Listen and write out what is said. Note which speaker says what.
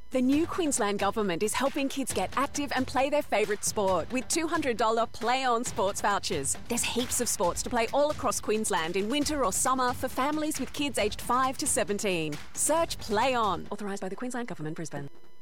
Speaker 1: The new Queensland Government is helping kids get active and play their favourite sport with $200 Play On sports vouchers. There's heaps of sports to play all across Queensland in winter or summer for families with kids aged 5 to 17. Search Play On. Authorised by the Queensland Government, Brisbane.